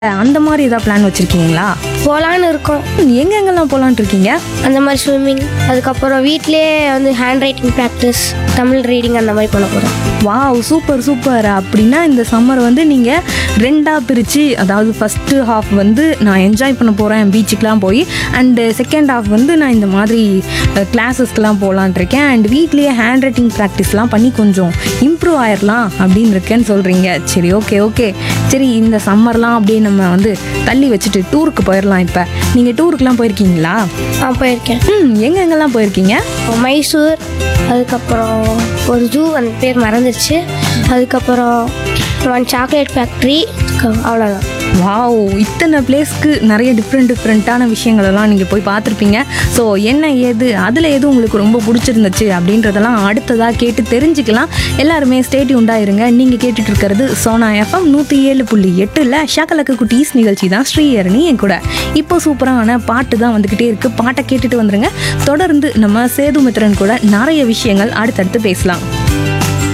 அந்த மாதிரி ஏதாவது பிளான் வச்சிருக்கீங்களா? போகலான்னு இருக்கோம். எங்கெங்கெல்லாம் போகலான்ட்டு இருக்கீங்க? அந்த மாதிரி ஸ்விம்மிங், அதுக்கப்புறம் வீட்டிலேயே வந்து hand writing practice, Tamil reading அந்த மாதிரி பண்ண போகிறோம். Wow, super super. அப்படின்னா இந்த சம்மர் வந்து நீங்கள் ரெண்டாக பிரித்து, அதாவது ஃபஸ்ட்டு ஹாஃப் வந்து நான் என்ஜாய் பண்ண போகிறேன் பீச்சுக்கெலாம் போய், அண்டு செகண்ட் ஹாஃப் வந்து நான் இந்த மாதிரி கிளாஸஸ்க்கெலாம் போகலான் இருக்கேன், அண்ட் வீட்லேயே ஹேண்ட் ரைட்டிங் ப்ராக்டிஸ்லாம் பண்ணி கொஞ்சம் இம்ப்ரூவ் ஆயிடலாம் அப்படின்னு இருக்கேன்னு சொல்கிறீங்க. சரி, ஓகே ஓகே. சரி, இந்த சம்மர்லாம் அப்படியே நம்ம வந்து தள்ளி வச்சுட்டு டூருக்கு போயிடலாம். இப்போ நீங்கள் டூருக்குலாம் போயிருக்கீங்களா? போயிருக்கேன். எங்கெங்கெல்லாம் போயிருக்கீங்க? மைசூர், அதுக்கப்புறம் ஒரு ஜூ, அந்த பேர் மறந்துடுச்சு, அதுக்கப்புறம் ஒன் சாக்லேட் ஃபேக்ட்ரி, அவ்வளோதான். வாவ், இத்தனை பிளேஸ்க்கு நிறைய டிஃப்ரெண்ட்டான விஷயங்களெல்லாம் நீங்கள் போய் பார்த்துருப்பீங்க. ஸோ என்ன ஏது, அதில் எது உங்களுக்கு ரொம்ப பிடிச்சிருந்துச்சு அப்படின்றதெல்லாம் அடுத்ததாக கேட்டு தெரிஞ்சுக்கலாம். எல்லாருமே ஸ்டேட்யூண்டாக இருங்க. நீங்கள் கேட்டுட்டு இருக்கிறது சோனா எஃப்எம் 107.8 ஷாக்கலக்கு குட்டீஸ் நிகழ்ச்சி தான். ஸ்ரீஹரணி என் கூட. இப்போ சூப்பரான பாட்டு தான் வந்துக்கிட்டே இருக்குது. பாட்டை கேட்டுட்டு வந்துருங்க. தொடர்ந்து நம்ம சேதுமித்ரன் கூட நிறைய விஷயங்கள் அடுத்தடுத்து பேசலாம்.